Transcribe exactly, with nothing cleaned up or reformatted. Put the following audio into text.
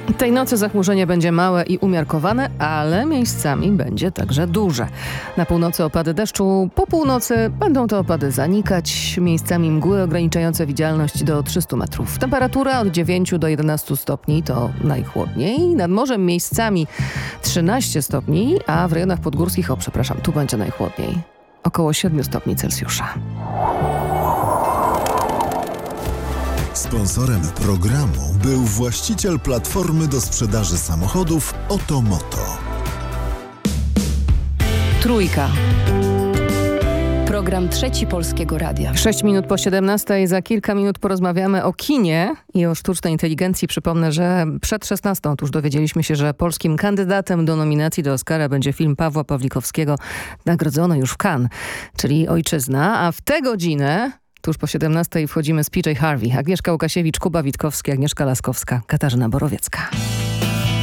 Tej nocy zachmurzenie będzie małe i umiarkowane, ale miejscami będzie także duże. Na północy opady deszczu, po północy będą te opady zanikać. Miejscami mgły ograniczające widzialność do trzystu metrów. Temperatura od dziewięciu do jedenastu stopni to najchłodniej. Nad morzem miejscami trzynaście stopni, a w rejonach podgórskich, o przepraszam, tu będzie najchłodniej. Około siedmiu stopni Celsjusza. Sponsorem programu był właściciel platformy do sprzedaży samochodów Otomoto. Trójka. Program Trzeci Polskiego Radia. Sześć minut po siedemnastej. Za kilka minut porozmawiamy o kinie i o sztucznej inteligencji. Przypomnę, że przed szesnastą tuż dowiedzieliśmy się, że polskim kandydatem do nominacji do Oscara będzie film Pawła Pawlikowskiego, nagrodzony już w Cannes, czyli Ojczyzna. A w tę godzinę, tuż po siedemnastej, wchodzimy z P J Harvey. Agnieszka Łukasiewicz, Kuba Witkowski, Agnieszka Laskowska, Katarzyna Borowiecka.